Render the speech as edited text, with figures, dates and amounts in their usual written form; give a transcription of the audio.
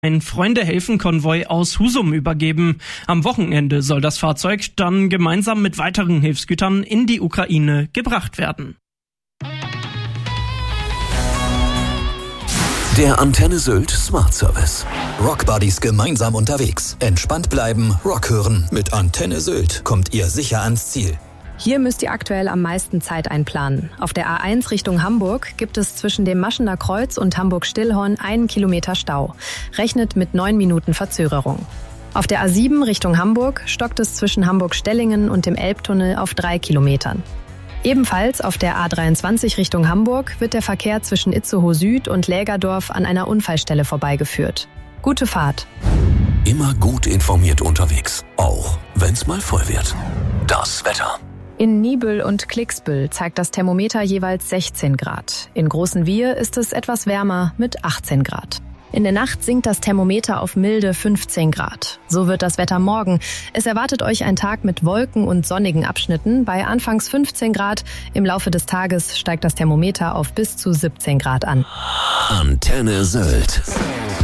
ein Freunde-helfen-Konvoi aus Husum übergeben. Am Wochenende soll das Fahrzeug dann gemeinsam mit weiteren Hilfsgütern in die Ukraine gebracht werden. Der Antenne Sylt Smart Service. Rockbuddies gemeinsam unterwegs. Entspannt bleiben, Rock hören. Mit Antenne Sylt kommt ihr sicher ans Ziel. Hier müsst ihr aktuell am meisten Zeit einplanen. Auf der A1 Richtung Hamburg gibt es zwischen dem Maschener Kreuz und Hamburg-Stillhorn 1 Kilometer Stau. Rechnet mit 9 Minuten Verzögerung. Auf der A7 Richtung Hamburg stockt es zwischen Hamburg-Stellingen und dem Elbtunnel auf 3 Kilometern. Ebenfalls auf der A23 Richtung Hamburg wird der Verkehr zwischen Itzehoe Süd und Lägerdorf an einer Unfallstelle vorbeigeführt. Gute Fahrt. Immer gut informiert unterwegs, auch wenn's mal voll wird. Das Wetter. In Niebüll und Klicksbüll zeigt das Thermometer jeweils 16 Grad. In Großenwiehr ist es etwas wärmer mit 18 Grad. In der Nacht sinkt das Thermometer auf milde 15 Grad. So wird das Wetter morgen. Es erwartet euch ein Tag mit Wolken und sonnigen Abschnitten bei anfangs 15 Grad. Im Laufe des Tages steigt das Thermometer auf bis zu 17 Grad an. Antenne Sylt.